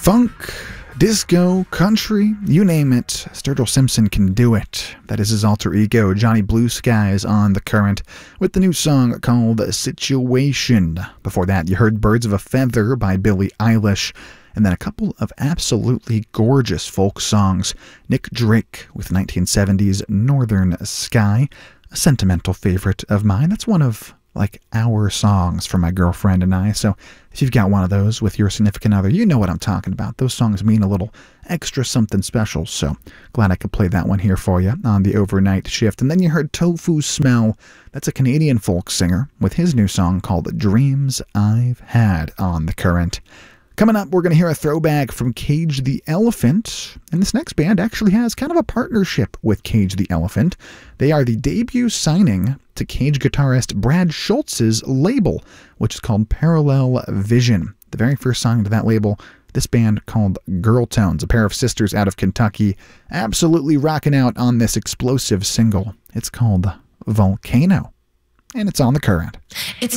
Funk, disco, country, you name it, Sturgill Simpson can do it. That is his alter ego, Johnny Blue Skies, on The Current, with the new song called Situation. Before that, you heard Birds of a Feather by Billie Eilish, and then a couple of absolutely gorgeous folk songs. Nick Drake with 1970s Northern Sky, a sentimental favorite of mine. That's one of our songs for my girlfriend and I. So if you've got one of those with your significant other, you know what I'm talking about. Those songs mean a little extra something special. So glad I could play that one here for you on the overnight shift. And then you heard Tofu Smell. That's a Canadian folk singer with his new song called Dreams I've Had on The Current. Coming up, we're going to hear a throwback from Cage the Elephant. And this next band actually has kind of a partnership with Cage the Elephant. They are the debut signing to Cage guitarist Brad Schultz's label, which is called Parallel Vision. The very first song to that label, this band called Girl Tones, a pair of sisters out of Kentucky, absolutely rocking out on this explosive single. It's called Volcano, and it's on The Current.